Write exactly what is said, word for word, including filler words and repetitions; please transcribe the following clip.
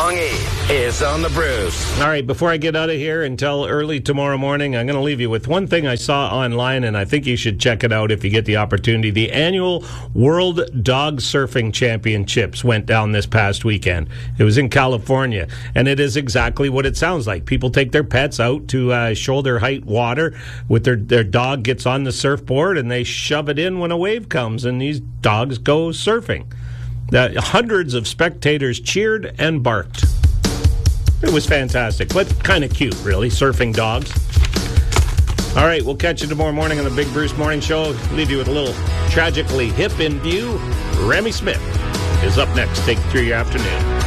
Long eight is on the Bruce. All right, before I get out of here until early tomorrow morning, I'm going to leave you with one thing I saw online, and I think you should check it out if you get the opportunity. The annual World Dog Surfing Championships went down this past weekend. It was in California, and it is exactly what it sounds like. People take their pets out to uh, shoulder height water with their, their dog gets on the surfboard, and they shove it in when a wave comes, and these dogs go surfing. Uh, hundreds of spectators cheered and barked. It was fantastic, but kind of cute, really, surfing dogs. All right, we'll catch you tomorrow morning on the Big Bruce Morning Show. Leave you with a little Tragically Hip in View. Remy Smith is up next. Take you through your afternoon.